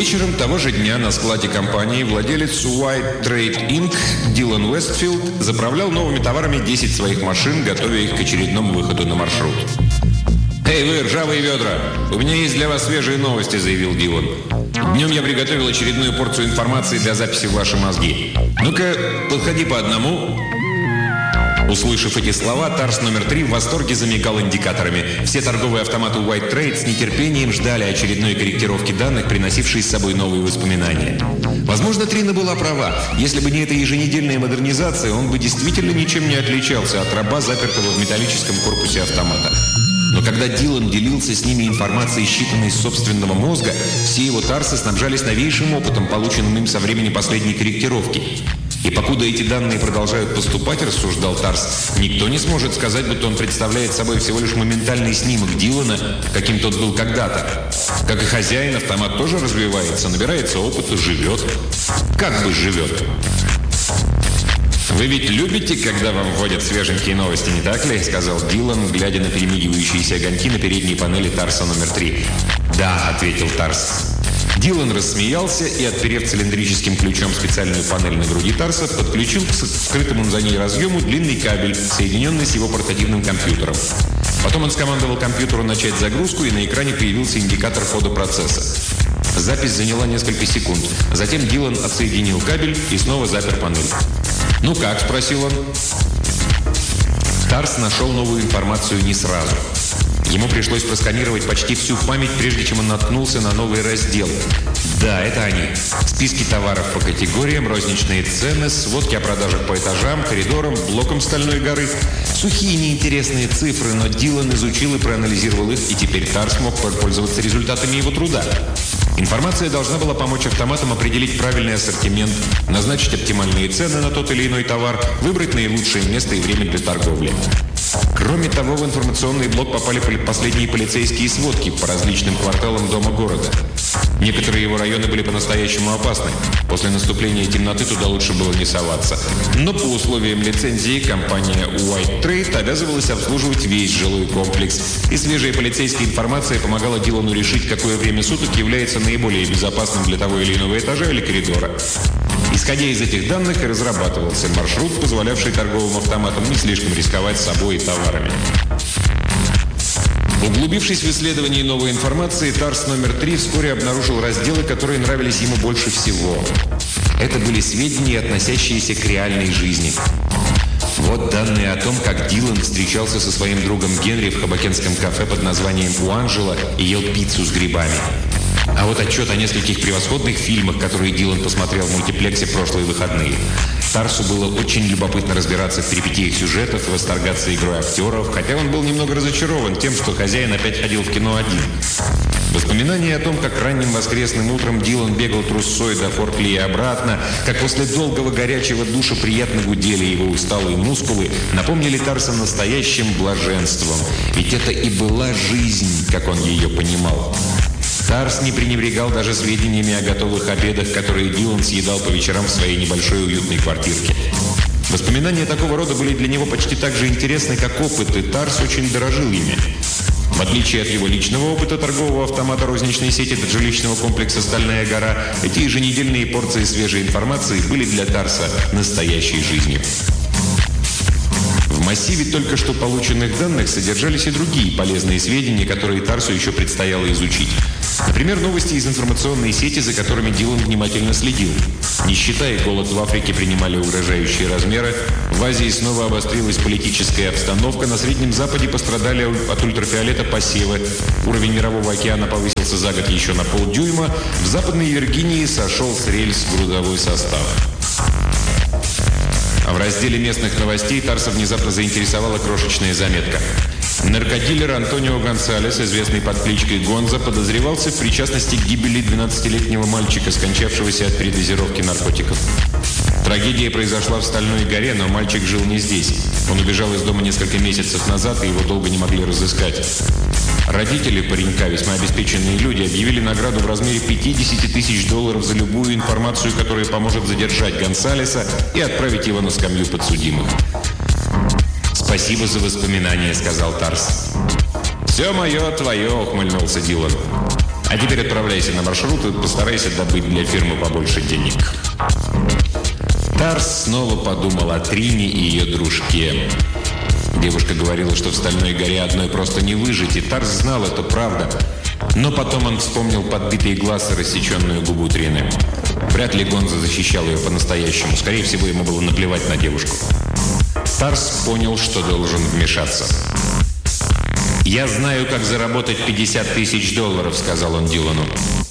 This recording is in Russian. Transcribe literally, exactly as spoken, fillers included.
Вечером того же дня на складе компании владелец White Trade инкорпорейтед Дилан Уэстфилд заправлял новыми товарами десять своих машин, готовя их к очередному выходу на маршрут. «Эй, вы, ржавые ведра! У меня есть для вас свежие новости», — заявил Дилан. «Днем я приготовил очередную порцию информации для записи в ваши мозги. Ну-ка, подходи по одному». Услышав эти слова, Тарс номер три в восторге замигал индикаторами. Все торговые автоматы White Trade с нетерпением ждали очередной корректировки данных, приносившей с собой новые воспоминания. Возможно, Трина была права. Если бы не эта еженедельная модернизация, он бы действительно ничем не отличался от раба, запертого в металлическом корпусе автомата. Но когда Дилан делился с ними информацией, считанной из собственного мозга, все его Тарсы снабжались новейшим опытом, полученным им со времени последней корректировки. И покуда эти данные продолжают поступать, рассуждал Тарс, никто не сможет сказать, будто он представляет собой всего лишь моментальный снимок Дилана, каким тот был когда-то. Как и хозяин, автомат тоже развивается, набирается опыта, живет. Как бы живет. «Вы ведь любите, когда вам вводят свеженькие новости, не так ли?» — сказал Дилан, глядя на перемигивающиеся огоньки на передней панели Тарса номер три. «Да», — ответил Тарс. Дилан рассмеялся и, отперев цилиндрическим ключом специальную панель на груди Тарса, подключил к скрытому за ней разъему длинный кабель, соединенный с его портативным компьютером. Потом он скомандовал компьютеру начать загрузку, и на экране появился индикатор хода процесса. Запись заняла несколько секунд. Затем Дилан отсоединил кабель и снова запер панель. «Ну как?» – спросил он. Тарс нашел новую информацию не сразу. Ему пришлось просканировать почти всю память, прежде чем он наткнулся на новый раздел. Да, это они. Списки товаров по категориям, розничные цены, сводки о продажах по этажам, коридорам, блокам Стальной горы. Сухие неинтересные цифры, но Дилан изучил и проанализировал их, и теперь Тарс мог пользоваться результатами его труда. Информация должна была помочь автоматам определить правильный ассортимент, назначить оптимальные цены на тот или иной товар, выбрать наилучшее место и время для торговли. Кроме того, в информационный блок попали последние полицейские сводки по различным кварталам дома города. Некоторые его районы были по-настоящему опасны. После наступления темноты туда лучше было не соваться. Но по условиям лицензии компания White Trade обязывалась обслуживать весь жилой комплекс. И свежая полицейская информация помогала Дилану решить, какое время суток является наиболее безопасным для того или иного этажа или коридора. Исходя из этих данных и разрабатывался маршрут, позволявший торговым автоматам не слишком рисковать собой и товарами. Углубившись в исследование новой информации, Тарс номер три вскоре обнаружил разделы, которые нравились ему больше всего. Это были сведения, относящиеся к реальной жизни. Вот данные о том, как Дилан встречался со своим другом Генри в хабакенском кафе под названием «У Анджело» и ел пиццу с грибами. А вот отчет о нескольких превосходных фильмах, которые Дилан посмотрел в мультиплексе в прошлые выходные. Тарсу было очень любопытно разбираться в перипетиях сюжетов и восторгаться игрой актеров, хотя он был немного разочарован тем, что хозяин опять ходил в кино один. Воспоминания о том, как ранним воскресным утром Дилан бегал трусцой до Форт-Ли и обратно, как после долгого горячего душа приятно гудели его усталые мускулы, напомнили Тарса настоящим блаженством. Ведь это и была жизнь, как он ее понимал. Тарс не пренебрегал даже сведениями о готовых обедах, которые Дилан съедал по вечерам в своей небольшой уютной квартирке. Воспоминания такого рода были для него почти так же интересны, как опыт, и Тарс очень дорожил ими. В отличие от его личного опыта торгового автомата розничной сети жилищного комплекса «Стальная гора», эти еженедельные порции свежей информации были для Тарса настоящей жизнью. В массиве только что полученных данных содержались и другие полезные сведения, которые Тарсу еще предстояло изучить. Например, новости из информационной сети, за которыми Дилан внимательно следил. Нищета и голод в Африке принимали угрожающие размеры. В Азии снова обострилась политическая обстановка. На Среднем Западе пострадали от ультрафиолета посевы. Уровень Мирового океана повысился за год еще на полдюйма. В Западной Виргинии сошел с рельс грузовой состав. А в разделе местных новостей Тарса внезапно заинтересовала крошечная заметка. Наркодилер Антонио Гонсалес, известный под кличкой Гонза, подозревался в причастности к гибели двенадцатилетнего мальчика, скончавшегося от передозировки наркотиков. Трагедия произошла в Стальной горе, но мальчик жил не здесь. Он убежал из дома несколько месяцев назад, и его долго не могли разыскать. Родители паренька, весьма обеспеченные люди, объявили награду в размере пятьдесят тысяч долларов за любую информацию, которая поможет задержать Гонсалеса и отправить его на скамью подсудимых. «Спасибо за воспоминания», — сказал Тарс. «Все мое, твое», — ухмыльнулся Дилан. А теперь отправляйся на маршрут и постарайся добыть для фирмы побольше денег». Тарс снова подумал о Трине и ее дружке. Девушка говорила, что в Стальной горе одной просто не выжить, и Тарс знал, это правда. Но потом он вспомнил подбитый глаз и рассеченную губу Трины. Вряд ли Гонзо защищал ее по-настоящему. Скорее всего, ему было наплевать на девушку. Тарс понял, что должен вмешаться. «Я знаю, как заработать пятьдесят тысяч долларов», — сказал он Дилану.